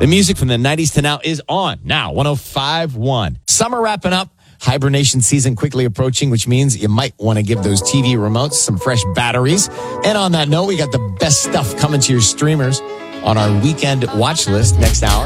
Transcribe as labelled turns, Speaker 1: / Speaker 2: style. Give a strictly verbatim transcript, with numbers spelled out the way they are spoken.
Speaker 1: The music from the nineties to now is on. Now, one oh five point one. Summer wrapping up. Hibernation season quickly approaching, which means you might want to give those T V remotes some fresh batteries. And on that note, we got the best stuff coming to your streamers on our weekend watch list next hour.